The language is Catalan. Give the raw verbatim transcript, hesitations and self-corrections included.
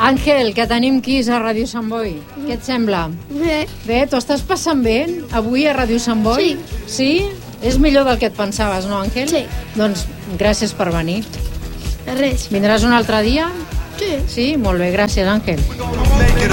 Àngel, que tenim Kiss a Ràdio Sant Boi. Què et sembla? Bé. Bé, t'ho estàs passant bé avui a Ràdio Sant Boi? Sí. Sí? És millor del que et pensaves, no, Àngel? Sí. Doncs gràcies per venir. Res. Vindràs un altre dia? Sí. Sí? Molt bé, gràcies, Àngel.